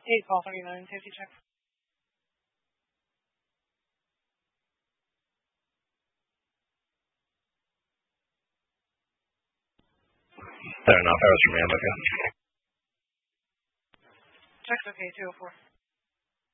call 39, safety check. Fair enough. That was from Ambica. Check's okay, 204.